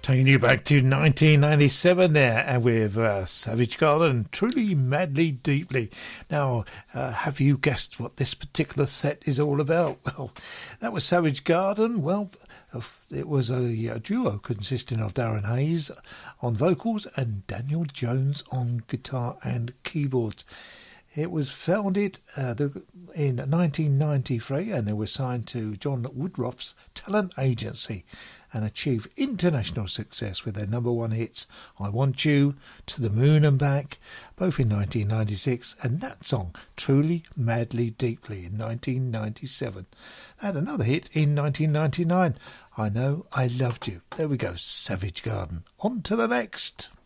Taking you back to 1997 there, and with Savage Garden, Truly, Madly, Deeply. Now, have you guessed what this particular set is all about? Well, that was Savage Garden. Well, it was a duo consisting of Darren Hayes on vocals and Daniel Jones on guitar and keyboards. It was founded in 1993, and they were signed to John Woodruff's talent agency and achieved international success with their number one hits, I Want You, To the Moon and Back, both in 1996, and that song, Truly, Madly, Deeply, in 1997. They had another hit in 1999, I Know I Loved You. There we go, Savage Garden. On to the next.